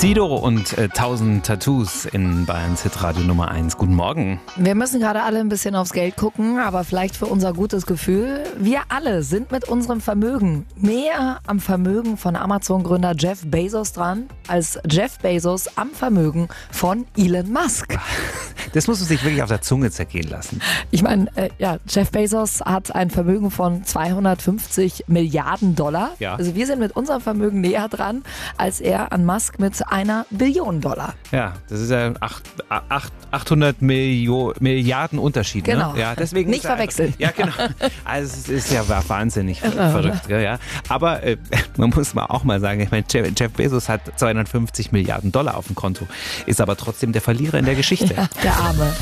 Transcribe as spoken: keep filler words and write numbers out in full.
Sido und äh, tausend Tattoos in Bayerns Hitradio Nummer eins. Guten Morgen. Wir müssen gerade alle ein bisschen aufs Geld gucken, aber vielleicht für unser gutes Gefühl. Wir alle sind mit unserem Vermögen näher am Vermögen von Amazon-Gründer Jeff Bezos dran, als Jeff Bezos am Vermögen von Elon Musk. Das muss man sich wirklich auf der Zunge zergehen lassen. Ich meine, äh, ja, Jeff Bezos hat ein Vermögen von zweihundertfünfzig Milliarden Dollar. Ja. Also wir sind mit unserem Vermögen näher dran, als er an Musk mit einer Billion Dollar. Ja, das ist ja acht, acht, achthundert Millio, Milliarden Unterschied. Genau. Ne? Ja, deswegen Nicht ist er- verwechseln. Ja, genau. Also es ist ja wahnsinnig verrückt. Gell, ja. Aber äh, man muss mal auch mal sagen, ich meine, Jeff, Jeff Bezos hat zweihundertfünfzig Milliarden Dollar auf dem Konto, ist aber trotzdem der Verlierer in der Geschichte. Ja, der Arme.